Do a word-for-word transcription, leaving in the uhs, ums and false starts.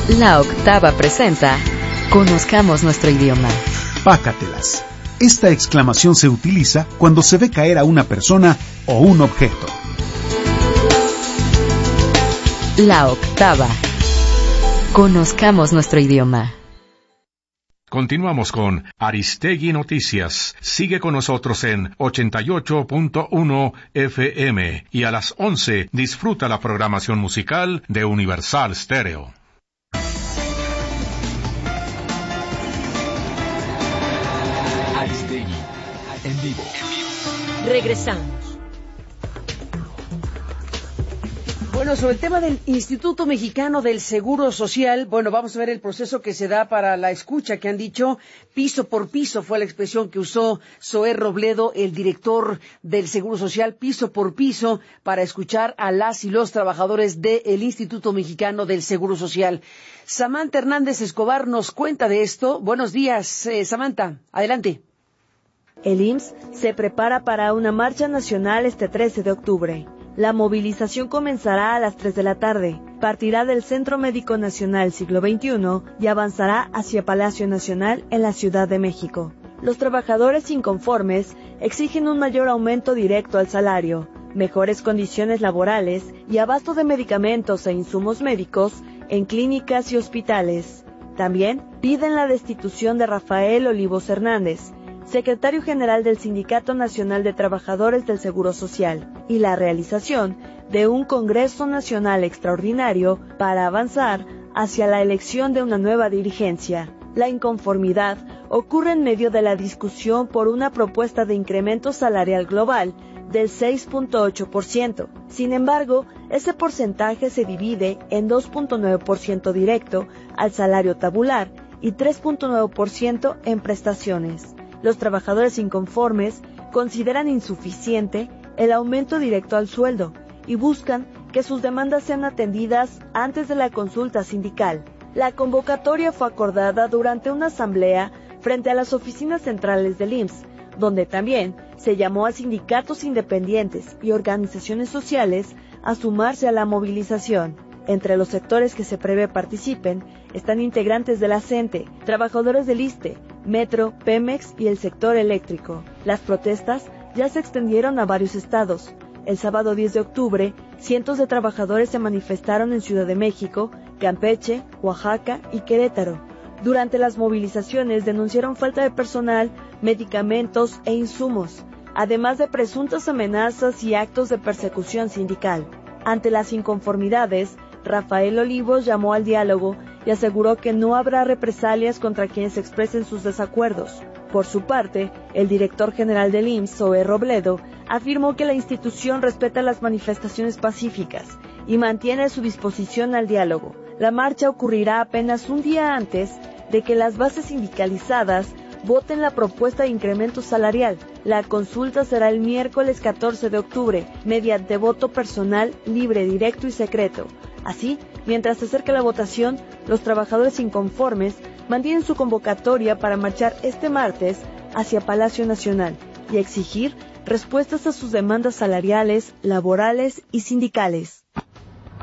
La Octava presenta Conozcamos nuestro idioma. Pácatelas. Esta exclamación se utiliza cuando se ve caer a una persona o un objeto. La Octava. Conozcamos nuestro idioma. Continuamos con Aristegui Noticias. Sigue con nosotros en ochenta y ocho punto uno F M y a las once disfruta la programación musical de Universal Stereo. Aristegui en vivo. Regresamos. Bueno, sobre el tema del Instituto Mexicano del Seguro Social, bueno, vamos a ver el proceso que se da para la escucha que han dicho piso por piso, fue la expresión que usó Zoé Robledo, el director del Seguro Social, piso por piso, para escuchar a las y los trabajadores del Instituto Mexicano del Seguro Social. Samantha Hernández Escobar nos cuenta de esto. Buenos días, eh, Samantha, adelante. El I M S S se prepara para una marcha nacional este trece de octubre. La movilización comenzará a las tres de la tarde, partirá del Centro Médico Nacional Siglo veintiuno y avanzará hacia Palacio Nacional en la Ciudad de México. Los trabajadores inconformes exigen un mayor aumento directo al salario, mejores condiciones laborales y abasto de medicamentos e insumos médicos en clínicas y hospitales. También piden la destitución de Rafael Olivos Hernández, secretario general del Sindicato Nacional de Trabajadores del Seguro Social, y la realización de un Congreso Nacional Extraordinario para avanzar hacia la elección de una nueva dirigencia. La inconformidad ocurre en medio de la discusión por una propuesta de incremento salarial global del seis punto ocho por ciento. Sin embargo, ese porcentaje se divide en dos punto nueve por ciento directo al salario tabular y tres punto nueve por ciento en prestaciones. Los trabajadores inconformes consideran insuficiente el aumento directo al sueldo y buscan que sus demandas sean atendidas antes de la consulta sindical. La convocatoria fue acordada durante una asamblea frente a las oficinas centrales del I M S S, donde también se llamó a sindicatos independientes y organizaciones sociales a sumarse a la movilización. Entre los sectores que se prevé participen están integrantes de la CENTE, trabajadores del ISSSTE, Metro, Pemex y el sector eléctrico. Las protestas ya se extendieron a varios estados. El sábado diez de octubre, cientos de trabajadores se manifestaron en Ciudad de México, Campeche, Oaxaca y Querétaro. Durante las movilizaciones denunciaron falta de personal, medicamentos e insumos, además de presuntas amenazas y actos de persecución sindical. Ante las inconformidades, Rafael Olivos llamó al diálogo y aseguró que no habrá represalias contra quienes expresen sus desacuerdos. Por su parte, el director general del I M S S, Zoé Robledo, afirmó que la institución respeta las manifestaciones pacíficas y mantiene su disposición al diálogo. La marcha ocurrirá apenas un día antes de que las bases sindicalizadas voten la propuesta de incremento salarial. La consulta será el miércoles catorce de octubre, mediante voto personal, libre, directo y secreto. Así, mientras se acerca la votación, los trabajadores inconformes mantienen su convocatoria para marchar este martes hacia Palacio Nacional y exigir respuestas a sus demandas salariales, laborales y sindicales.